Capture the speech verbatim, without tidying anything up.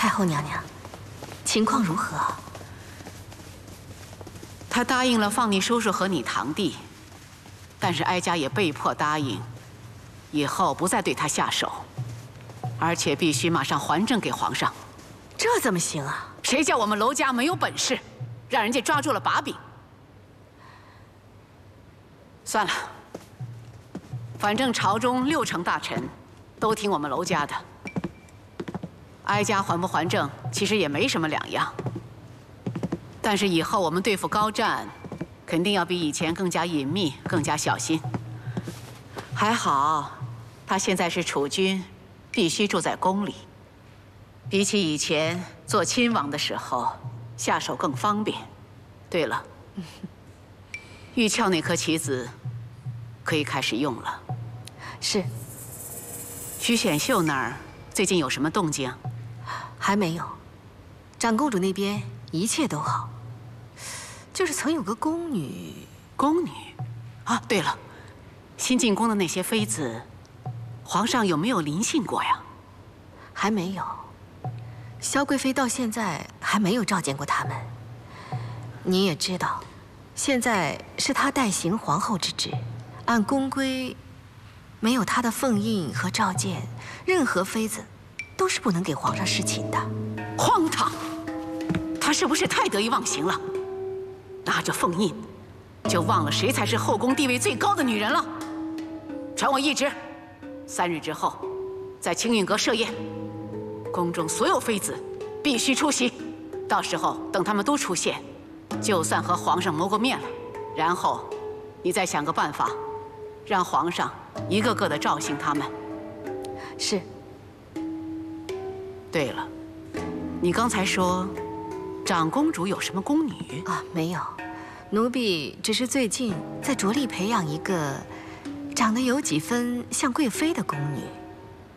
太后娘娘，情况如何？ 他答应了放你叔叔和你堂弟，但是哀家也被迫答应，以后不再对他下手，而且必须马上还政给皇上。 这怎么行啊？ 谁叫我们娄家没有本事，让人家抓住了把柄？算了，反正朝中六成大臣都听我们娄家的。 哀家还不还政，其实也没什么两样。但是以后我们对付高湛，肯定要比以前更加隐秘、更加小心。还好，他现在是储君，必须住在宫里。比起以前做亲王的时候，下手更方便。对了，玉鞘那颗棋子，可以开始用了。 是。 徐显秀那儿最近有什么动静？ 还没有，长公主那边一切都好，就是曾有个宫女。 宫女，啊，对了，新进宫的那些妃子，皇上有没有临幸过呀？ 还没有，萧贵妃到现在还没有召见过他们。你也知道，现在是她代行皇后之职，按宫规，没有她的凤印和召见，任何妃子 都是不能给皇上侍寝的， 荒唐！他是不是太得意忘形了？拿着凤印，就忘了谁才是后宫地位最高的女人了。传我懿旨，三日之后，在青运阁设宴，宫中所有妃子必须出席。到时候等他们都出现，就算和皇上谋过面了，然后你再想个办法，让皇上一个个的召幸他们。 是。 对了，你刚才说，长公主有什么宫女啊？没有，奴婢只是最近在着力培养一个长得有几分像贵妃的宫女。